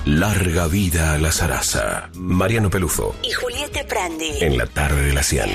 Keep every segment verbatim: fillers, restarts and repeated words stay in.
Larga vida a la zaraza. Mariano Pelufo y Julieta Prandi en la tarde de la cien.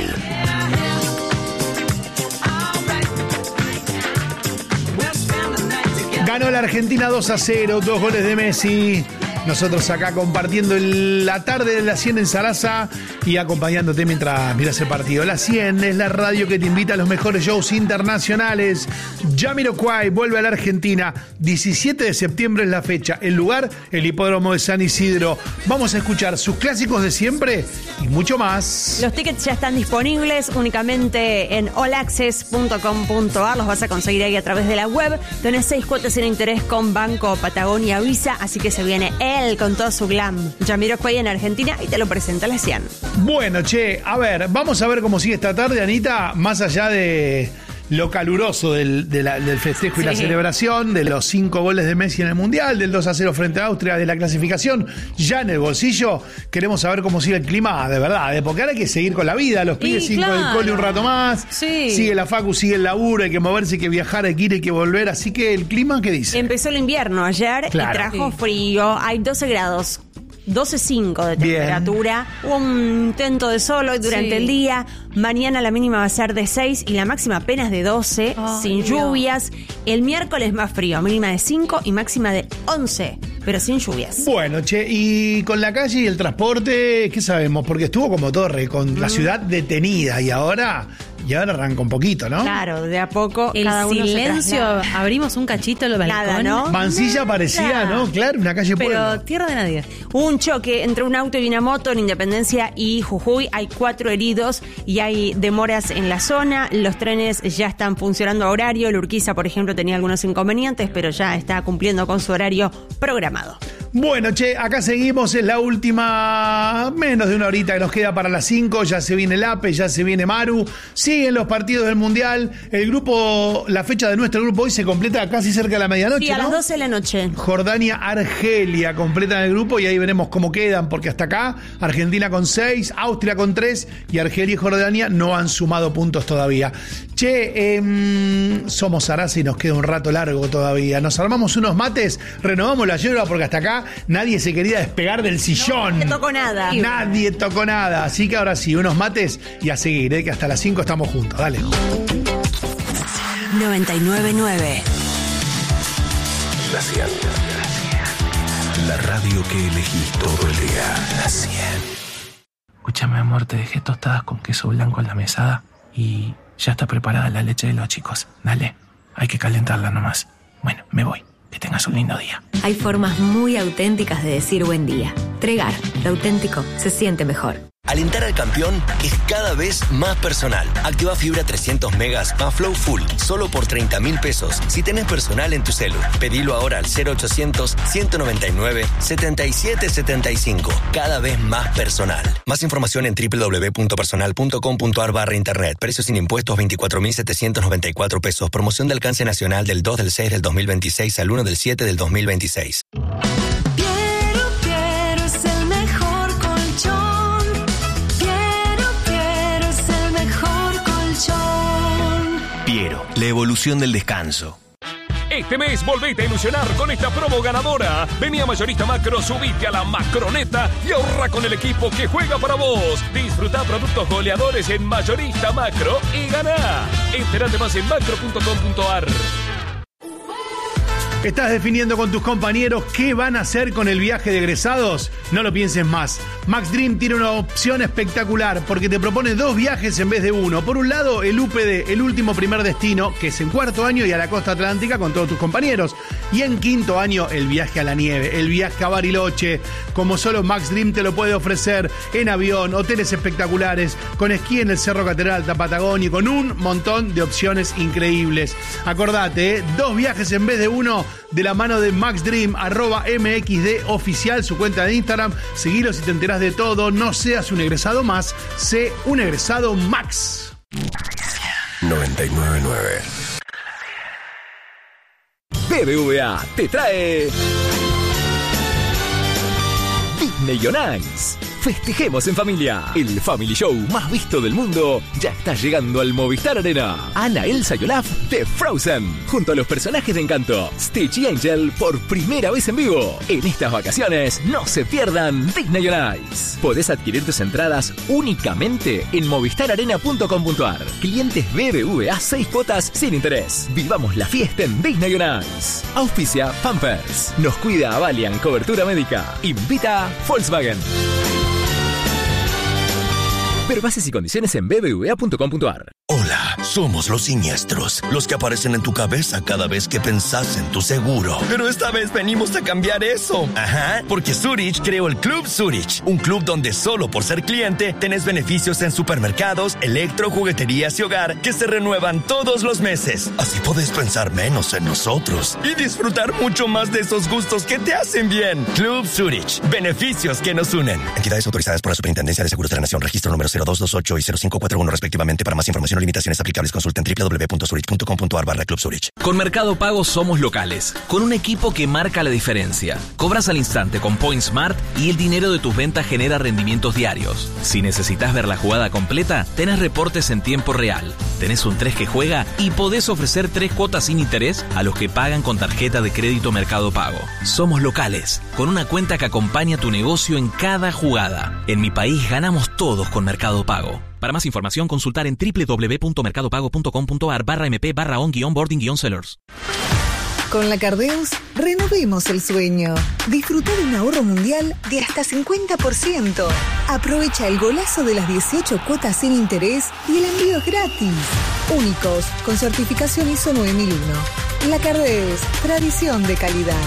Ganó la Argentina dos a cero, dos goles de Messi. Nosotros acá compartiendo el, la tarde de la cien en Zaraza y acompañándote mientras miras el partido. La cien es la radio que te invita a los mejores shows internacionales. Jamiroquai vuelve a la Argentina. diecisiete de septiembre es la fecha. El lugar, el hipódromo de San Isidro. Vamos a escuchar sus clásicos de siempre y mucho más. Los tickets ya están disponibles únicamente en all access punto com punto a r. Los vas a conseguir ahí a través de la web. Tenés seis cuotas sin interés con Banco Patagonia Visa, así que se viene él con todo su glam. Jamiroquai en Argentina y te lo presenta la cien. Bueno, che, a ver, vamos a ver cómo sigue esta tarde, Anita, más allá de lo caluroso del, de la, del festejo sí. y la celebración, de los cinco goles de Messi en el Mundial, del dos a cero frente a Austria, de la clasificación, ya en el bolsillo. Queremos saber cómo sigue el clima, de verdad, de porque ahora hay que seguir con la vida, los pibes siguen con el cole un rato más, sí. sigue la facu, sigue el laburo, hay que moverse, hay que viajar, hay que ir, hay que volver, así que el clima, ¿qué dice? Empezó el invierno ayer claro. y trajo sí. frío, hay doce grados. doce coma cinco de temperatura, Bien. un intento de sol hoy durante sí. el día, mañana la mínima va a ser de seis y la máxima apenas de doce, oh, sin Dios. lluvias, el miércoles más frío, mínima de cinco y máxima de once, pero sin lluvias. Bueno, che, y con la calle y el transporte, ¿qué sabemos? Porque estuvo como torre, con mm. la ciudad detenida y ahora... Y ahora arranca un poquito, ¿no? Claro, de a poco el cada uno silencio, abrimos un cachito el balcón. Nada, ¿no? Mansilla parecía, Nada. ¿no? Claro, una calle Pero pueblo. tierra de nadie. Hubo un choque entre un auto y una moto en Independencia y Jujuy. Hay cuatro heridos y hay demoras en la zona. Los trenes ya están funcionando a horario. El Urquiza, por ejemplo, tenía algunos inconvenientes, pero ya está cumpliendo con su horario programado. Bueno, che, acá seguimos, es la última, menos de una horita que nos queda para las cinco, ya se viene el APE, ya se viene Maru, siguen los partidos del Mundial, el grupo, la fecha de nuestro grupo hoy se completa casi cerca de la medianoche, Sí, a ¿no? las doce de la noche. Jordania, Argelia completan el grupo y ahí veremos cómo quedan, porque hasta acá, Argentina con seis, Austria con tres y Argelia y Jordania no han sumado puntos todavía. Che, eh, somos Zaraza y nos queda un rato largo todavía, nos armamos unos mates, renovamos la yerba porque hasta acá nadie se quería despegar del sillón. No, no tocó nada. Nadie tocó nada. Así que ahora sí, unos mates y a seguir, ¿eh? Que hasta las cinco estamos juntos. Dale. noventa y nueve punto nueve La cien. La radio que elegís todo el día. La cien. Escúchame, amor, te dejé tostadas con queso blanco en la mesada y ya está preparada la leche de los chicos. Dale, hay que calentarla nomás. Bueno, me voy. Que tengas un lindo día. Hay formas muy auténticas de decir buen día. Tregar, lo auténtico se siente mejor. Alentar al campeón es cada vez más personal. Activa fibra trescientos megas más Flow Full, solo por treinta mil pesos. Si tenés personal en tu celu, pedilo ahora al cero ochocientos, ciento noventa y nueve, setenta y siete setenta y cinco. Cada vez más personal. Más información en doble u doble u doble u punto personal punto com punto a r barra internet. Precios sin impuestos veinticuatro mil setecientos noventa y cuatro pesos. Promoción de alcance nacional del dos del seis del dos mil veintiséis al uno del siete del dos mil veintiséis. Piero, la evolución del descanso. Este mes volvete a ilusionar con esta promo ganadora. Vení a Mayorista Macro, subite a la Macroneta y ahorra con el equipo que juega para vos. Disfruta productos goleadores en Mayorista Macro y ganá. Entérate más en macro punto com punto a r. ¿Estás definiendo con tus compañeros qué van a hacer con el viaje de egresados? No lo pienses más. Max Dream tiene una opción espectacular porque te propone dos viajes en vez de uno. Por un lado, el U P D, el último primer destino, que es en cuarto año y a la costa atlántica con todos tus compañeros. Y en quinto año, el viaje a la nieve, el viaje a Bariloche, como solo Max Dream te lo puede ofrecer en avión, hoteles espectaculares, con esquí en el Cerro Catedral Alta Patagonia y con un montón de opciones increíbles. Acordate, ¿eh? Dos viajes en vez de uno de la mano de Max Dream, arroba M X D oficial, su cuenta de Instagram. Seguilo si te enterás de todo. No seas un egresado más, sé un egresado Max. noventa y nueve punto nueve B B V A te trae Disney on Ice. Festejemos en familia. El Family Show más visto del mundo ya está llegando al Movistar Arena. Ana, Elsa y Olaf de Frozen, junto a los personajes de Encanto, Stitch y Angel, por primera vez en vivo. En estas vacaciones, no se pierdan Disney on Ice. Podés adquirir tus entradas únicamente en movistar arena punto com punto ar. Clientes B B V A seis cuotas sin interés. Vivamos la fiesta en Disney on Ice. Auspicia Pampers. Nos cuida Avalian Cobertura Médica. Invita Volkswagen. Ver bases y condiciones en b b v a punto com punto ar. Hola, somos los siniestros, los que aparecen en tu cabeza cada vez que pensás en tu seguro. Pero esta vez venimos a cambiar eso. Ajá, porque Zurich creó el Club Zurich, un club donde solo por ser cliente tenés beneficios en supermercados, electro, jugueterías y hogar que se renuevan todos los meses. Así podés pensar menos en nosotros y disfrutar mucho más de esos gustos que te hacen bien. Club Zurich, beneficios que nos unen. Entidades autorizadas por la Superintendencia de Seguros de la Nación, registro número cero dos dos ocho y cero cinco cuatro uno respectivamente. Para más información o limitaciones aplicables, consulta en w w w punto zurich punto com punto ar barra Club Zurich. Con Mercado Pago somos locales, con un equipo que marca la diferencia. Cobras al instante con Point Smart y el dinero de tus ventas genera rendimientos diarios. Si necesitas ver la jugada completa, tenés reportes en tiempo real. Tenés un tres que juega y podés ofrecer tres cuotas sin interés a los que pagan con tarjeta de crédito Mercado Pago. Somos locales, con una cuenta que acompaña tu negocio en cada jugada. En mi país ganamos todos con Mercado Pago. Para más información, consultar en w w w punto mercado pago punto com punto ar barra mp barra on guión boarding guión sellers. Con la Cardeus, renovemos el sueño. Disfruta de un ahorro mundial de hasta cincuenta por ciento. Aprovecha el golazo de las dieciocho cuotas sin interés y el envío es gratis. Únicos, con certificación I S O nueve mil uno. La Cardeus, tradición de calidad.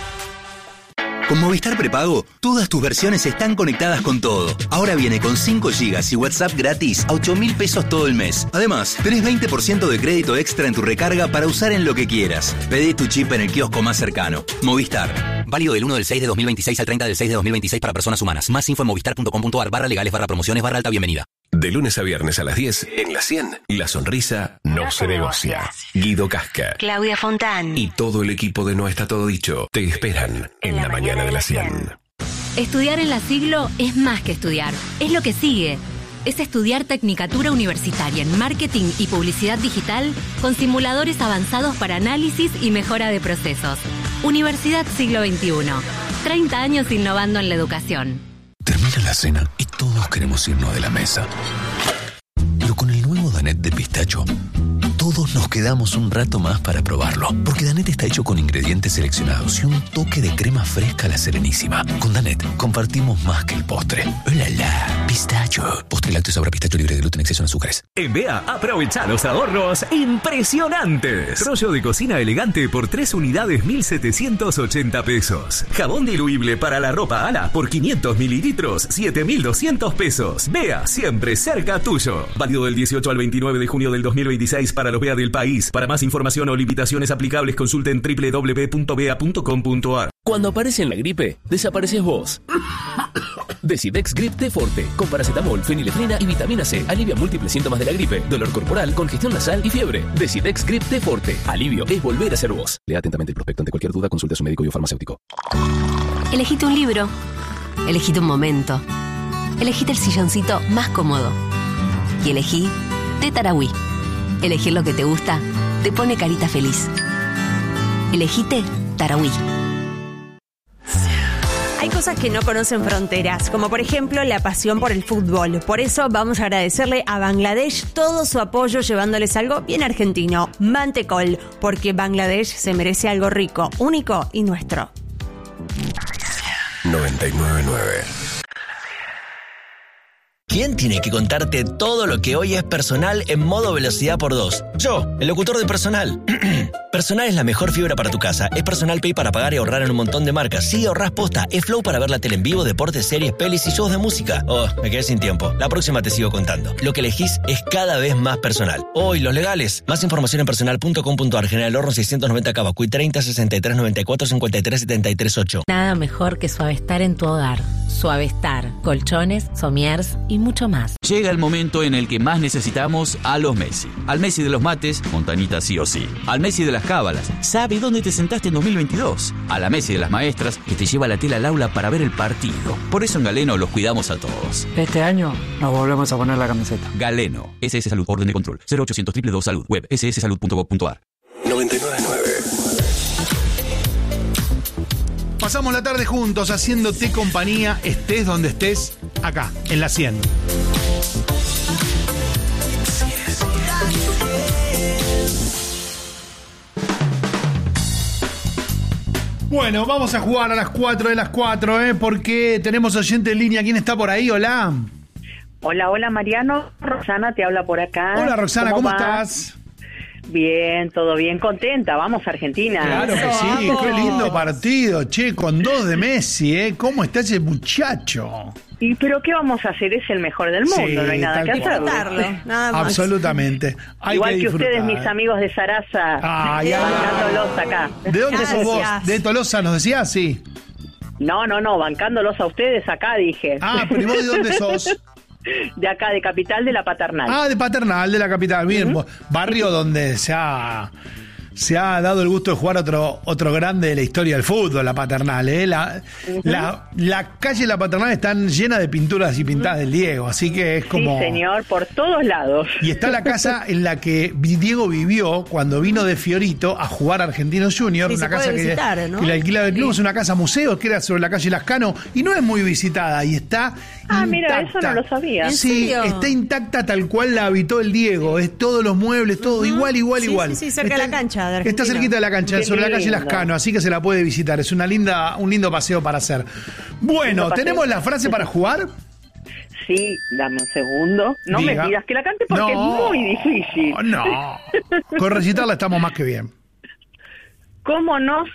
Con Movistar Prepago, todas tus versiones están conectadas con todo. Ahora viene con cinco gigas y WhatsApp gratis a ocho mil pesos todo el mes. Además, tenés veinte por ciento de crédito extra en tu recarga para usar en lo que quieras. Pedí tu chip en el kiosco más cercano. Movistar. Válido del uno del seis de dos mil veintiséis al treinta del seis de dos mil veintiséis para personas humanas. Más info en movistar punto com punto ar barra legales barra promociones barra alta bienvenida. De lunes a viernes a las diez, en la cien, la sonrisa no, no se negocia. Guido Casca, Claudia Fontán y todo el equipo de No Está Todo Dicho te esperan en, en la, la mañana, mañana de la cien. Estudiar en la Siglo es más que estudiar, es lo que sigue. Es estudiar Tecnicatura Universitaria en Marketing y Publicidad Digital con simuladores avanzados para análisis y mejora de procesos. Universidad Siglo veintiuno. treinta años innovando en la educación. Termina la cena y todos queremos irnos de la mesa. Pero con el nuevo Danette de pistacho, todos nos quedamos un rato más para probarlo. Porque Danette está hecho con ingredientes seleccionados y un toque de crema fresca a la Serenísima. Con Danette compartimos más que el postre. ¡Hola, la! Pistacho. Postre lácteo sabor a pistacho libre de gluten, exceso en azúcares. En B A, aprovecha los ahorros impresionantes. Rollo de cocina elegante por tres unidades, mil setecientos ochenta pesos. Jabón diluible para la ropa Ala por quinientos mililitros, siete mil doscientos pesos. B A, siempre cerca tuyo. Válido del dieciocho al veintinueve de junio del dos mil veintiséis para los B A del país. Para más información o limitaciones aplicables, consulten w w w punto b a punto com punto ar. Cuando aparece en la gripe, desapareces vos. Decidex Grip T Forte, con paracetamol, fenilefrina y vitamina C. Alivia múltiples síntomas de la gripe, dolor corporal, congestión nasal y fiebre. Decidex Grip T Forte. Alivio es volver a ser vos. Lea atentamente el prospecto. Ante cualquier duda, consulte a su médico y o farmacéutico. Elegite un libro. Elegite un momento. Elegite el silloncito más cómodo. Y elegí Té Tarahui. Elegir lo que te gusta te pone carita feliz. Elegite Tarahui. Hay cosas que no conocen fronteras, como por ejemplo la pasión por el fútbol. Por eso vamos a agradecerle a Bangladesh todo su apoyo llevándoles algo bien argentino, mantecol, porque Bangladesh se merece algo rico, único y nuestro. noventa y nueve punto nueve. ¿Quién tiene que contarte todo lo que hoy es personal en modo velocidad por dos? Yo, el locutor de Personal. Personal es la mejor fibra para tu casa. Es Personal Pay para pagar y ahorrar en un montón de marcas. Sí, ahorrás posta. Es Flow para ver la tele en vivo, deportes, series, pelis y shows de música. Oh, me quedé sin tiempo. La próxima te sigo contando. Lo que elegís es cada vez más personal. Hoy, oh, los legales. Más información en personal punto com punto ar. General Horno seiscientos noventa Cavacuy treinta sesenta y tres noventa y cuatro cincuenta y tres setenta y tres ocho. Nada mejor que Suavestar en tu hogar. Suavestar, colchones, somiers y mucho más. Llega el momento en el que más necesitamos a los Messi. Al Messi de los mates, Montanita sí o sí. Al Messi de las cábalas, sabe dónde te sentaste en dos mil veintidós. A la Messi de las maestras, que te lleva la tela al aula para ver el partido. Por eso en Galeno los cuidamos a todos. Este año nos volvemos a poner la camiseta. Galeno, S S Salud, orden de control, cero ochocientos dos dos dos Salud, web s s salud punto gov punto a r. noventa y nueve punto nueve. Pasamos la tarde juntos haciéndote compañía, estés donde estés, acá, en la cien. Bueno, vamos a jugar a las cuatro de las cuatro, ¿eh? Porque tenemos oyente en línea. ¿Quién está por ahí? Hola. Hola, hola Mariano. Roxana te habla por acá. Hola Roxana, ¿cómo, ¿cómo estás? Bien, todo bien, contenta. Vamos a Argentina. Claro que sí, qué lindo partido, che, con dos de Messi, ¿eh? ¿Cómo está ese muchacho? ¿Y pero qué vamos a hacer? Es el mejor del mundo, sí, no hay nada que hacer. Nada más. Absolutamente. Hay Igual que, que ustedes, mis amigos de Sarasa, ah, ya, bancándolos acá. ¿De dónde Gracias. sos vos? ¿De Tolosa nos decías? Sí. No, no, no, bancándolos a ustedes acá, dije. Ah, pero ¿y vos de dónde sos? De acá, de Capital, de la Paternal. Ah, de Paternal, de la Capital. Bien, uh-huh. Barrio donde se ha, se ha dado el gusto de jugar otro, otro grande de la historia del fútbol, la Paternal. ¿eh? La, uh-huh. la, la calle de la Paternal están llenas de pinturas y pintadas uh-huh. del Diego, así que es como... Sí, señor, por todos lados. Y está la casa en la que Diego vivió cuando vino de Fiorito a jugar a Argentinos Juniors, sí, una casa visitar, que, ¿no? que le alquilaba el club, sí. Es una casa museo que era sobre la calle Lascano y no es muy visitada y está... Ah, intacta. Mira, eso no lo sabía. Sí, está intacta tal cual la habitó el Diego. Es todos los muebles, todo uh-huh. igual, igual, sí, igual. Sí, sí, cerca está, de la cancha de Argentina. Está cerquita de la cancha, Qué sobre lindo. La calle Lascano, así que se la puede visitar. Es una linda, un lindo paseo para hacer. Bueno, ¿tenemos la frase para jugar? Sí, dame un segundo. No Diga. me pidas que la cante porque no, es muy difícil. No, con recitarla estamos más que bien. ¿Cómo no